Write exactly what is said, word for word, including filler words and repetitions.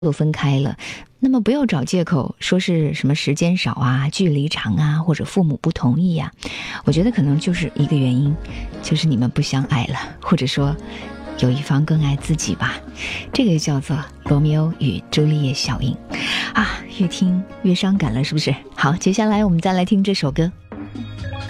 都分开了，那么不要找借口说是什么时间少啊、距离长啊，或者父母不同意呀、啊。我觉得可能就是一个原因，就是你们不相爱了，或者说有一方更爱自己吧。这个叫做罗密欧与朱丽叶效应啊，越听越伤感了，是不是？好，接下来我们再来听这首歌。